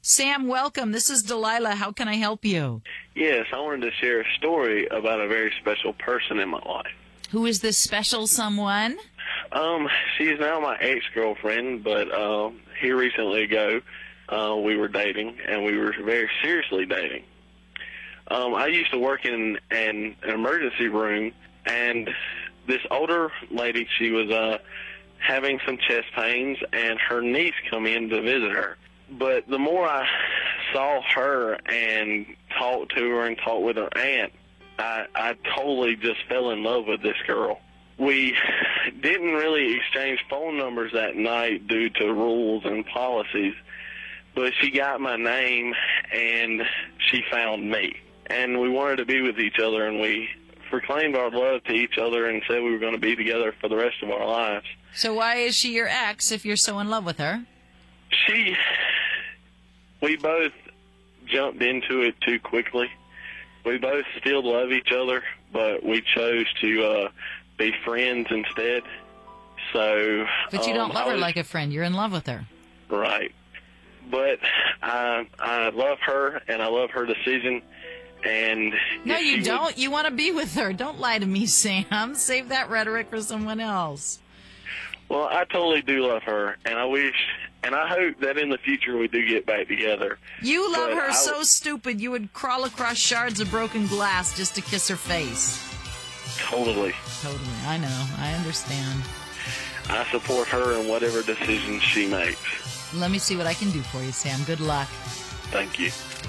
Sam, welcome. This is Delilah. How can I help you? Yes, I wanted to share a story about a very special person in my life. Who is this special someone? She's now my ex-girlfriend, but here recently ago, we were dating, and we were very seriously dating. I used to work in an emergency room, and this older lady, she was having some chest pains, and her niece come in to visit her. But the more I saw her and talked to her and talked with her aunt, I totally just fell in love with this girl. We didn't really exchange phone numbers that night due to rules and policies, but she got my name and she found me. And we wanted to be with each other, and we proclaimed our love to each other and said we were going to be together for the rest of our lives. So why is she your ex if you're so in love with her? We both jumped into it too quickly. We both still love each other, but we chose to be friends instead. So, but you don't love her like a friend. You're in love with her. Right. But I love her, and I love her decision. And no, you don't. You want to be with her. Don't lie to me, Sam. Save that rhetoric for someone else. Well, I totally do love her, and I wish, and I hope that in the future we do get back together. You love her so stupid you would crawl across shards of broken glass just to kiss her face. Totally. Totally. I know. I understand. I support her in whatever decision she makes. Let me see what I can do for you, Sam. Good luck. Thank you.